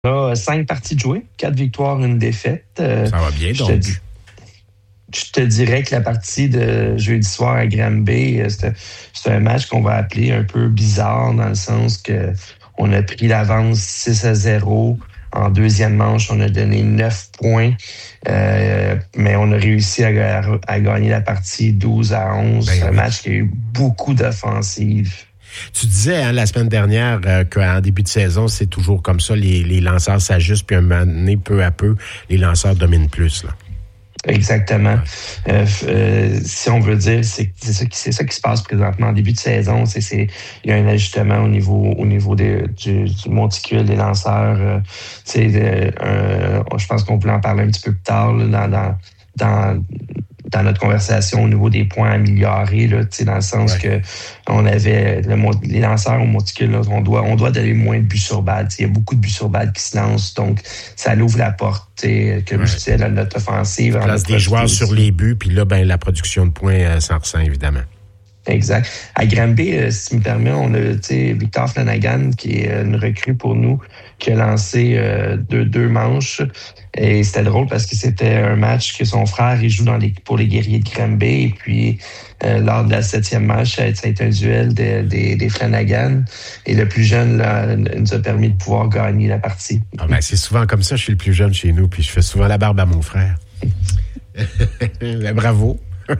On a 5 parties de jouer, 4 victoires, 1 défaite. Ça va bien, donc. Je te dirais que la partie de jeudi soir à Granby, c'est un match qu'on va appeler un peu bizarre dans le sens que on a pris l'avance 6-0. En deuxième manche, on a donné 9 points, mais on a réussi à gagner la partie 12-11. C'est un match qui a eu beaucoup d'offensives. Tu disais la semaine dernière qu'en début de saison, c'est toujours comme ça, les lanceurs s'ajustent, puis un moment donné, peu à peu, les lanceurs dominent plus, là. Exactement. Si on veut dire, c'est ça qui se passe présentement en début de saison. Il y a un ajustement au niveau du monticule des lanceurs. Je pense qu'on peut en parler un petit peu plus tard là, dans notre conversation au niveau des points améliorés, là, dans le sens que on avait les lanceurs au monticule, là, on doit donner moins de buts sur balle. Il y a beaucoup de buts sur balle qui se lancent, donc ça l'ouvre la porte, comme je disais, notre offensive. On place des joueurs sur les buts, puis là, la production de points s'en ressent, évidemment. Exact. À Granby, si tu me permets, on a Victor Flanagan, qui est une recrue pour nous, qui a lancé deux manches. Et c'était drôle parce que c'était un match que son frère, il joue pour les Guerriers de Granby. Et puis, lors de la 7e match, ça a été un duel des Flanagan. Et le plus jeune là, nous a permis de pouvoir gagner la partie. C'est souvent comme ça, je suis le plus jeune chez nous, puis je fais souvent la barbe à mon frère. Bravo.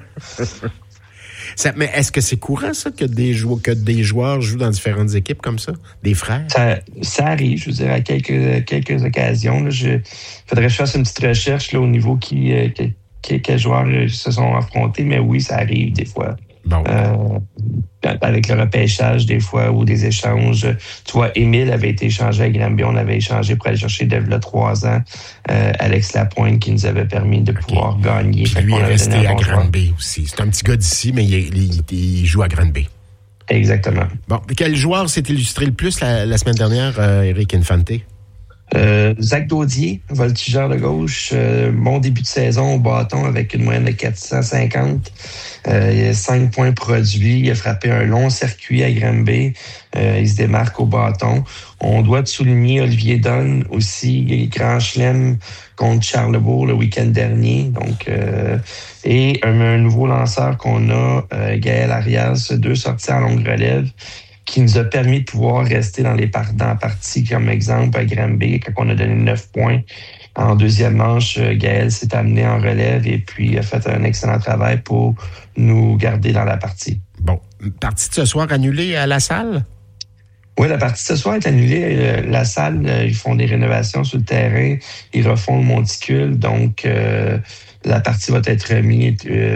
Mais est-ce que c'est courant, ça, que des joueurs jouent dans différentes équipes comme ça? Des frères? Ça arrive, je veux dire, à quelques occasions. Il faudrait que je fasse une petite recherche là, au niveau quels joueurs se sont affrontés, mais oui, ça arrive des fois. Bon. Avec le repêchage, des fois, ou des échanges. Tu vois, Émile avait été échangé à Granby. On avait échangé pour aller chercher Devla 3 ans. Alex Lapointe qui nous avait permis de pouvoir gagner. Puis lui est resté à Granby aussi. C'est un petit gars d'ici, mais il joue à Granby. Exactement. Bon, quel joueur s'est illustré le plus la semaine dernière, Eric Infante? Zach Daudier, voltigeur de gauche, bon début de saison au bâton avec une moyenne de 450. Il a 5 points produits. Il a frappé un long circuit à Granby. Il se démarque au bâton. On doit souligner Olivier Dunn aussi, grand chelem contre Charlebourg le week-end dernier. Donc, et un nouveau lanceur qu'on a, Gaël Arias, 2 sorties en longue relève, qui nous a permis de pouvoir rester dans la partie, comme exemple, à Granby, quand on a donné 9 points. En deuxième manche, Gaël s'est amené en relève et puis a fait un excellent travail pour nous garder dans la partie. Bon. Partie de ce soir annulée à la salle? Oui, la partie de ce soir est annulée. La salle, ils font des rénovations sur le terrain. Ils refont le monticule. Donc, la partie va être remise.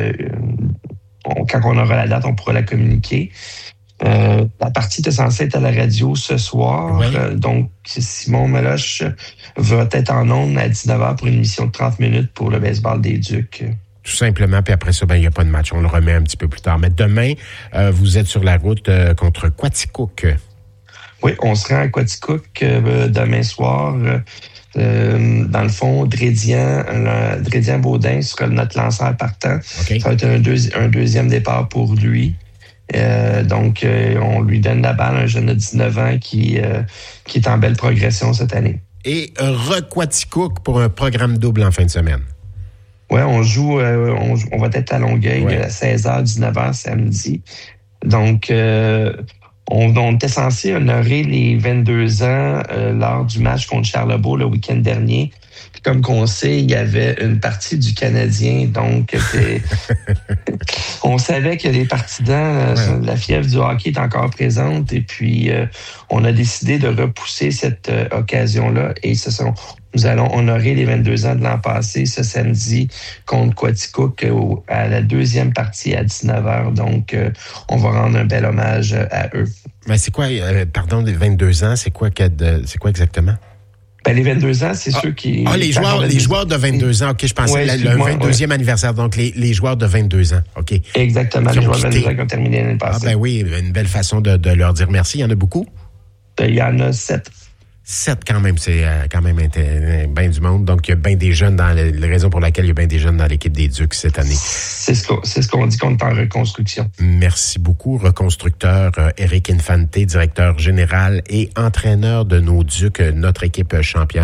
Quand on aura la date, on pourra la communiquer. La partie est censée être à la radio ce soir. Oui. Donc, Simon Meloche va être en ondes à 19h pour une émission de 30 minutes pour le baseball des Ducs. Tout simplement, puis après ça, il n'y a pas de match. On le remet un petit peu plus tard. Mais demain, vous êtes sur la route contre Quaticook. Oui, on se rend à Quaticook demain soir. Dans le fond, Drédian Baudin sera notre lanceur partant. Okay. Ça va être un deuxième départ pour lui. Donc, on lui donne la balle, un jeune de 19 ans qui est en belle progression cette année. Et Quaticook pour un programme double en fin de semaine. Oui, on va être à Longueuil à 16h, 19h samedi. Donc, on était censé honorer les 22 ans lors du match contre Charlebourg le week-end dernier. Puis comme qu'on sait, il y avait une partie du Canadien, donc on savait que les partisans, la fièvre du hockey est encore présente et puis on a décidé de repousser cette occasion-là et nous allons honorer les 22 ans de l'an passé ce samedi contre Quaticook à la deuxième partie à 19h. Donc, on va rendre un bel hommage à eux. Mais c'est quoi, les 22 ans, c'est quoi exactement? Les 22 ans, c'est ceux qui... les joueurs de 22 ans. OK, je pensais le 22e anniversaire. Donc, les joueurs de 22 ans. OK. Exactement, les joueurs de 22 ans qui ont terminé l'année passée. Oui, une belle façon de leur dire merci. Il y en a beaucoup? Il y en a 7. 7 quand même, c'est quand même bien du monde. Donc, il y a bien des jeunes dans la raison pour laquelle il y a bien des jeunes dans l'équipe des Ducs cette année. C'est ce qu'on dit qu'on est en reconstruction. Merci beaucoup, reconstructeur Éric Infante, directeur général et entraîneur de nos Ducs, notre équipe championne.